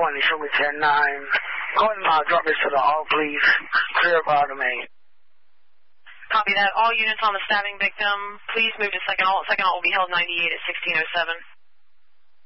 20, show me 10-9. Go ahead and drop this to the hall, please. Clear of our domain. Copy that. All units on the stabbing victim, please move to second alt. Second alt will be held 98 at 1607.